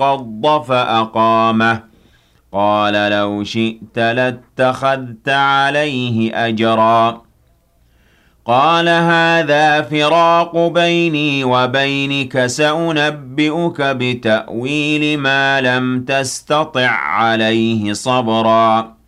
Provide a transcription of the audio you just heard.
انقض فأقامه قال لو شئت لاتخذت عليه أجرا قال هذا فراق بيني وبينك سأنبئك بتأويل ما لم تستطع عليه صبرا